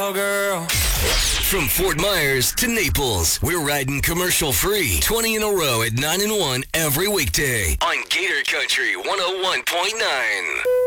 Oh, girl. From Fort Myers to Naples, we're riding commercial-free 20 in a row at 9 and 1 every weekday on Gator Country 101.9.